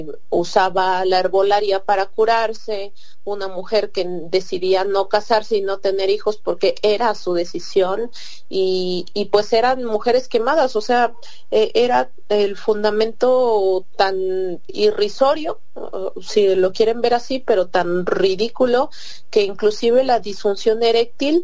usaba la herbolaria para curarse, una mujer que decidía no casarse y no tener hijos porque era su decisión, y pues eran mujeres quemadas. O sea, era el fundamento tan irrisorio, si lo quieren ver así, pero tan ridículo, que inclusive la disfunción eréctil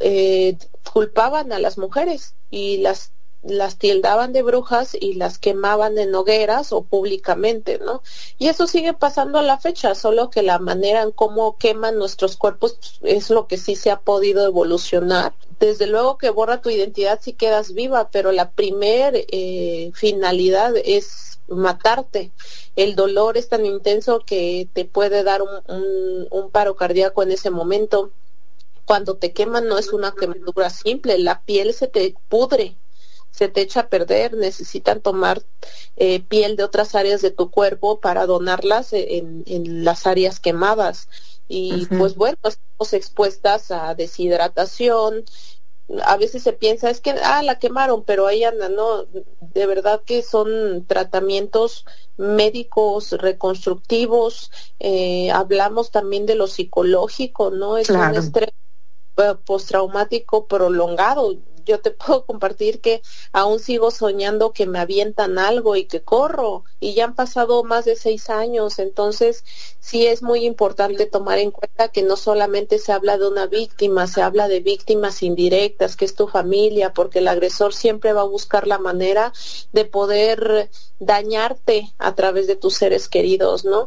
culpaban a las mujeres y las tildaban de brujas y las quemaban en hogueras o públicamente, ¿no? Y eso sigue pasando a la fecha, solo que la manera en cómo queman nuestros cuerpos es lo que sí se ha podido evolucionar. Desde luego que borra tu identidad si quedas viva, pero la primer finalidad es matarte. El dolor es tan intenso que te puede dar un paro cardíaco en ese momento. Cuando te queman no es una quemadura simple, la piel se te pudre, se te echa a perder. Necesitan tomar piel de otras áreas de tu cuerpo para donarlas en las áreas quemadas. Y pues bueno, estamos expuestas a deshidratación. A veces se piensa, es que, la quemaron, pero ahí anda, ¿no? De verdad que son tratamientos médicos reconstructivos. Hablamos también de lo psicológico, ¿no? Es un estrés postraumático prolongado. Yo te puedo compartir que aún sigo soñando que me avientan algo y que corro, y ya han pasado más de 6 años. Entonces sí es muy importante tomar en cuenta que no solamente se habla de una víctima, se habla de víctimas indirectas, que es tu familia, porque el agresor siempre va a buscar la manera de poder dañarte a través de tus seres queridos, ¿no?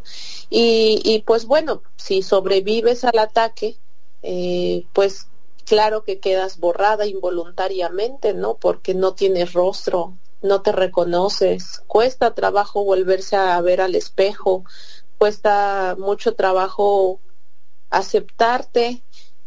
Y pues bueno, si sobrevives al ataque, pues claro que quedas borrada involuntariamente, ¿no? Porque no tienes rostro, no te reconoces, cuesta trabajo volverse a ver al espejo, cuesta mucho trabajo aceptarte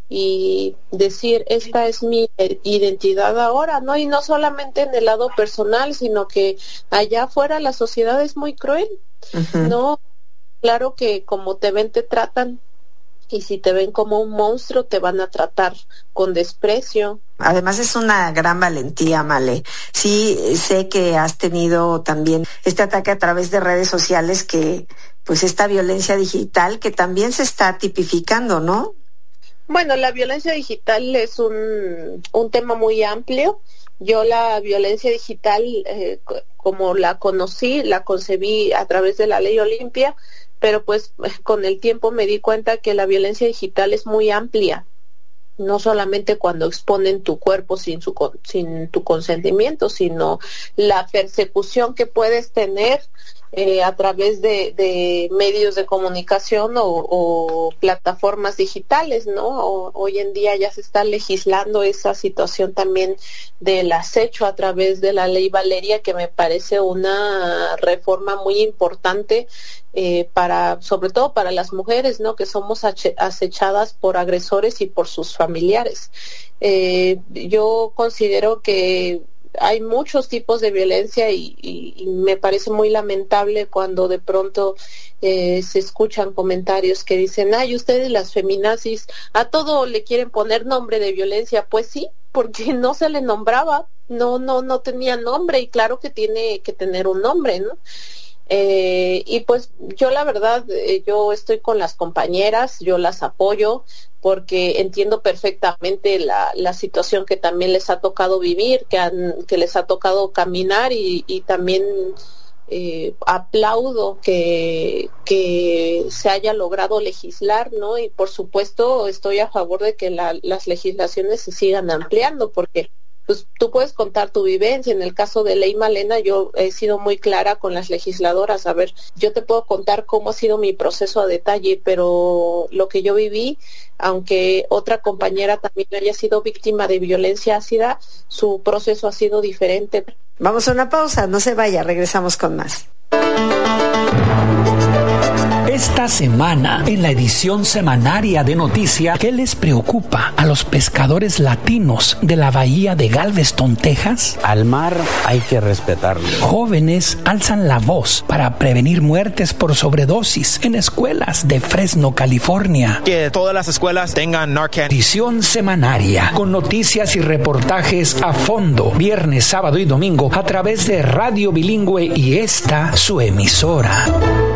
y decir, esta es mi identidad ahora, ¿no? Y no solamente en el lado personal, sino que allá afuera la sociedad es muy cruel, ¿no? Claro que como te ven, te tratan. Y si te ven como un monstruo, te van a tratar con desprecio. Además es una gran valentía, Male. Sí, sé que has tenido también este ataque a través de redes sociales, que pues esta violencia digital que también se está tipificando, ¿no? Bueno, la violencia digital es un tema muy amplio. Yo la violencia digital, como la conocí, la concebí a través de la Ley Olimpia, pero pues con el tiempo me di cuenta que la violencia digital es muy amplia, no solamente cuando exponen tu cuerpo sin tu consentimiento, sino la persecución que puedes tener a través de medios de comunicación o plataformas digitales, ¿no? Hoy en día ya se está legislando esa situación también del acecho a través de la Ley Valeria, que me parece una reforma muy importante sobre todo para las mujeres, ¿no? Que somos acechadas por agresores y por sus familiares. Yo considero que hay muchos tipos de violencia y me parece muy lamentable cuando de pronto se escuchan comentarios que dicen, ustedes las feminazis a todo le quieren poner nombre de violencia. Pues sí, porque no se le nombraba, no tenía nombre, y claro que tiene que tener un nombre, ¿no? Y pues yo la verdad, yo estoy con las compañeras, yo las apoyo, porque entiendo perfectamente la situación que también les ha tocado vivir, que les ha tocado caminar, y también aplaudo que se haya logrado legislar, ¿no? Y por supuesto estoy a favor de que las legislaciones se sigan ampliando, porque pues tú puedes contar tu vivencia. En el caso de Ley Malena, yo he sido muy clara con las legisladoras. A ver, yo te puedo contar cómo ha sido mi proceso a detalle, pero lo que yo viví, aunque otra compañera también haya sido víctima de violencia ácida, su proceso ha sido diferente. Vamos a una pausa, no se vaya, regresamos con más. Esta semana, en la edición semanaria de Noticia, ¿qué les preocupa a los pescadores latinos de la bahía de Galveston, Texas? Al mar hay que respetarlo. Jóvenes alzan la voz para prevenir muertes por sobredosis en escuelas de Fresno, California. Que todas las escuelas tengan Narcan. Edición semanaria, con noticias y reportajes a fondo, viernes, sábado y domingo, a través de Radio Bilingüe y esta, su emisora.